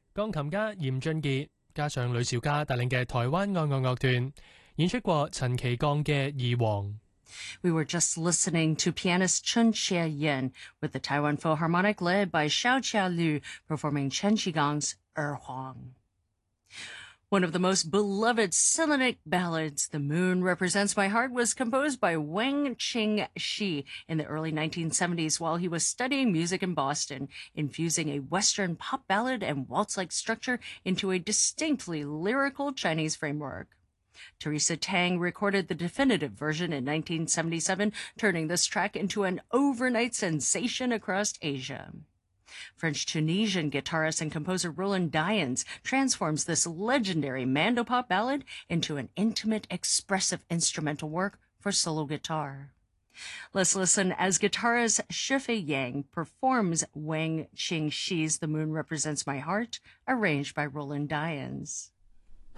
鋼琴家嚴俊傑加上呂兆嘉帶領嘅台灣愛樂樂團演出過陳其鋼嘅《二王》。 We were just listening to pianist Chun Chia-yin with the Taiwan Philharmonic led by Xiao Chia-lu performing Chen Qigong's Huang. One of the most beloved Sillinic ballads, The Moon Represents My Heart, was composed by Wang Qing-shi in the early 1970s while he was studying music in Boston, infusing a Western pop ballad and waltz-like structure into a distinctly lyrical Chinese framework. Teresa Tang recorded the definitive version in 1977, turning this track into an overnight sensation across Asia. French-Tunisian guitarist and composer Roland Dyens transforms this legendary mandopop ballad into an intimate, expressive instrumental work for solo guitar. Let's listen as guitarist Shifei Yang performs Wang Qing-shi's The Moon Represents My Heart, arranged by Roland Dyens.